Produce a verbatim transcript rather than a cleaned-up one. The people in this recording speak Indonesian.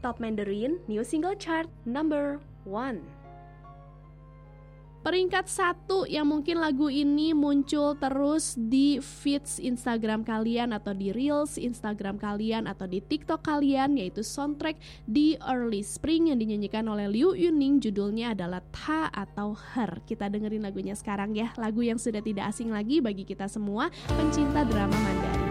Top Mandarin New Single Chart Number one. Peringkat satu yang mungkin lagu ini muncul terus di feeds Instagram kalian atau di Reels Instagram kalian atau di TikTok kalian, yaitu soundtrack di Early Spring yang dinyanyikan oleh Liu Yuning. Judulnya adalah Ta atau Her. Kita dengerin lagunya sekarang ya, lagu yang sudah tidak asing lagi bagi kita semua pencinta drama Mandarin.